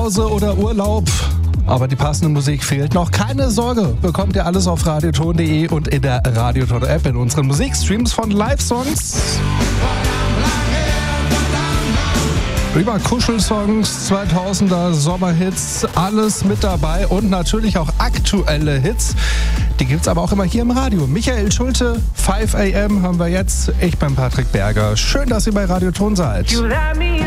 Pause oder Urlaub, aber die passende Musik fehlt noch. Keine Sorge, bekommt ihr alles auf radioton.de und in der Radioton-App in unseren Musikstreams von Live-Songs. Über Kuschelsongs, 2000er Sommerhits, alles mit dabei und natürlich auch aktuelle Hits. Die gibt's aber auch immer hier im Radio. Michael Schulte, 5 AM haben wir jetzt. Ich bin Patrick Berger. Schön, dass ihr bei Radioton seid.